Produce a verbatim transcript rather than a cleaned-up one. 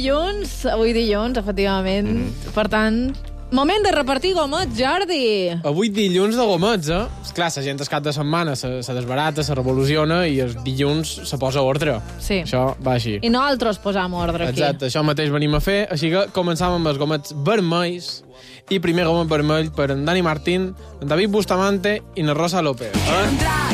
dilluns, avui dilluns, efectivament. Mm. Per tant, moment de repartir gomets, Jordi. Avui dilluns de gomets, eh? Esclar, la gent el cap de setmana se, se desbarata, se revoluciona i el dilluns se posa ordre. Sí. Això va així. I nosaltres posam ordre aquí. Exacte, això mateix venim a fer, així que començam amb els gomets vermells. I primer gomet vermell per en Dani Martín, en David Bustamante i na Rosa López. Eh?